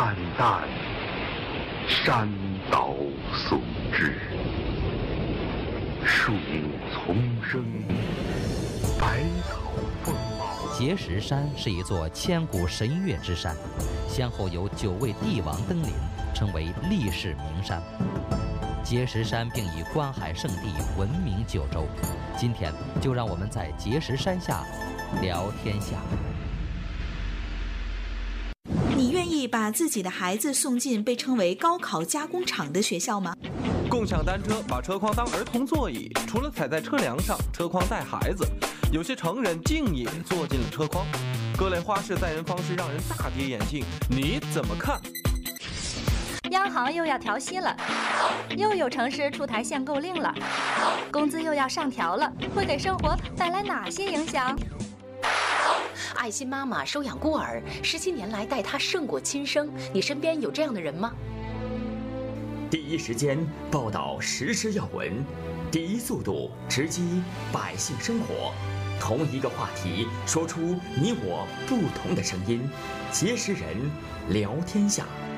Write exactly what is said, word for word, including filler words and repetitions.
淡淡山岛所至，树木丛生，百草丰茂。 碣石山是一座千古神岳之山，先后有九位帝王登临，称为历世名山。碣石山并以观海圣地闻名九州。今天就让我们在碣石山下聊天下。 你愿意把自己的孩子送进被称为高考加工厂的学校吗？ 共享单车把车筐当儿童座椅，除了踩在车梁上，车筐带孩子。有些成人竟也坐进了车筐，各类花式载人方式让人大跌眼镜，你怎么看？ 央行又要调息了，又有城市出台限购令了，工资又要上调了，会给生活带来哪些影响？ 爱心妈妈收养孤儿，十七年来待他胜过亲生，你身边有这样的人吗？ 第一时间报道时事要闻，第一速度直击百姓生活，同一个话题说出你我不同的声音，碣石人聊天下。